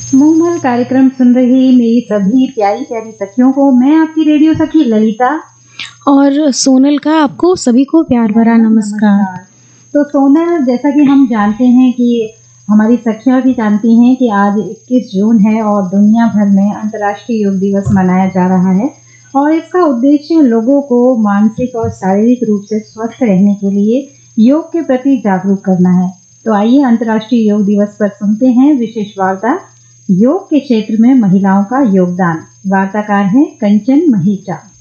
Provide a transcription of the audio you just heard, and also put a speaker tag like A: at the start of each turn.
A: मूमल कार्यक्रम सुन रही मेरी सभी प्यारी प्यारी सखियों को मैं आपकी रेडियो सखी ललिता
B: और सोनल का आपको सभी को प्यार भरा नमस्कार।
A: तो सोनल, जैसा कि हम जानते हैं कि हमारी सखियां भी जानती हैं कि आज 21 जून है और दुनिया भर में अंतर्राष्ट्रीय योग दिवस मनाया जा रहा है और इसका उद्देश्य लोगों को मानसिक और शारीरिक रूप से स्वस्थ रहने के लिए योग के प्रति जागरूक करना है। तो आइए अंतर्राष्ट्रीय योग दिवस पर सुनते हैं विशेष वार्ता योग के क्षेत्र में महिलाओं का योगदान। वार्ताकार हैं कंचन महीचा।